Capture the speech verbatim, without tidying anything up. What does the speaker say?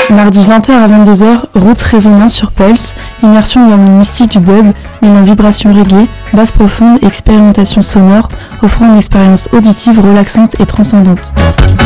Mardi vingt heures à vingt-deux heures, Roots Résonance sur Pulse, immersion dans le mystique du dub, mêlant vibrations reggae, basse profonde et expérimentation sonore, offrant une expérience auditive relaxante et transcendante.